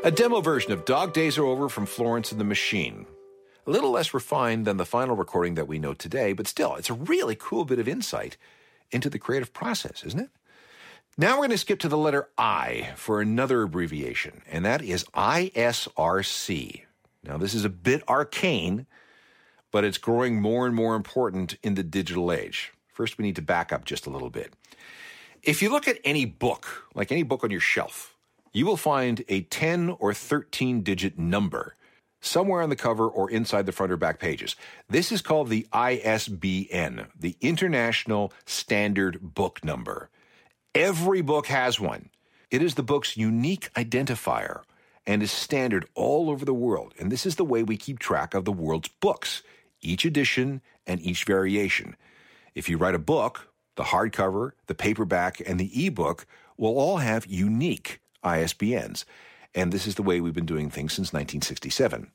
A demo version of Dog Days Are Over from Florence and the Machine. A little less refined than the final recording that we know today, but still, it's a really cool bit of insight into the creative process, isn't it? Now we're going to skip to the letter I for another abbreviation, and that is ISRC. Now, this is a bit arcane, but it's growing more and more important in the digital age. First, we need to back up just a little bit. If you look at any book, like any book on your shelf, you will find a 10 or 13-digit number somewhere on the cover or inside the front or back pages. This is called the ISBN, the International Standard Book Number. Every book has one. It is the book's unique identifier and is standard all over the world. And this is the way we keep track of the world's books, each edition and each variation. If you write a book, the hardcover, the paperback, and the ebook will all have unique ISBNs. And this is the way we've been doing things since 1967.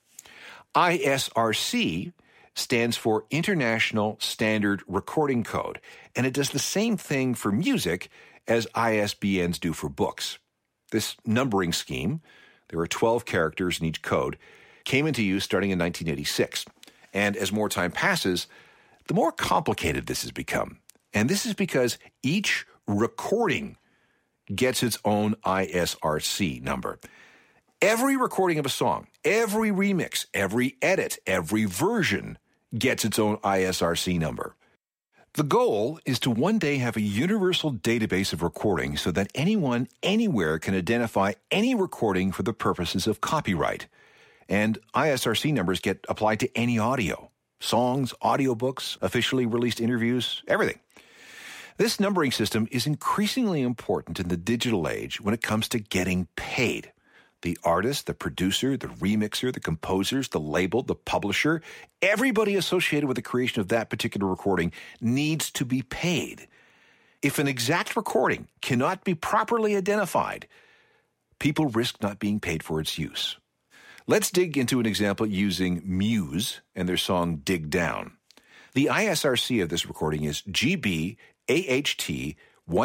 ISRC stands for International Standard Recording Code, and it does the same thing for music as ISBNs do for books. This numbering scheme, there are 12 characters in each code, came into use starting in 1986. And as more time passes, the more complicated this has become. And this is because each recording gets its own ISRC number. Every recording of a song, every remix, every edit, every version gets its own ISRC number. The goal is to one day have a universal database of recordings so that anyone, anywhere can identify any recording for the purposes of copyright. And ISRC numbers get applied to any audio, songs, audiobooks, officially released interviews, everything. This numbering system is increasingly important in the digital age when it comes to getting paid. The artist, the producer, the remixer, the composers, the label, the publisher, everybody associated with the creation of that particular recording needs to be paid. If an exact recording cannot be properly identified, people risk not being paid for its use. Let's dig into an example using Muse and their song Dig Down. The ISRC of this recording is GB AHT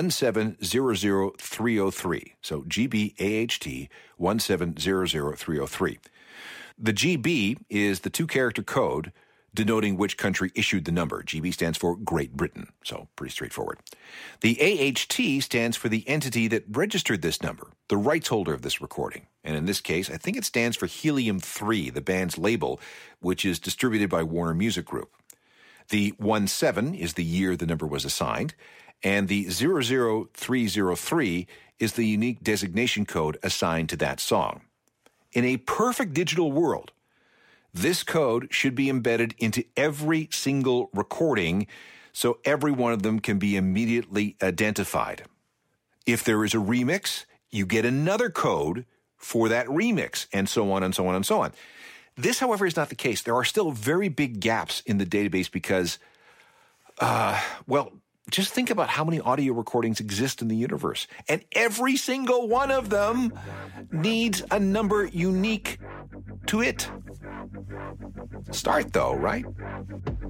1700303. So GB AHT 1700303. The GB is the two-character code denoting which country issued the number. GB stands for Great Britain, so pretty straightforward. The AHT stands for the entity that registered this number, the rights holder of this recording. And in this case, I think it stands for Helium 3, the band's label, which is distributed by Warner Music Group. The 17 is the year the number was assigned, and the 00303 is the unique designation code assigned to that song. In a perfect digital world, this code should be embedded into every single recording so every one of them can be immediately identified. If there is a remix, you get another code for that remix, and so on and so on and so on. This, however, is not the case. There are still very big gaps in the database because, just think about how many audio recordings exist in the universe. And every single one of them needs a number unique to it. Start, though, right?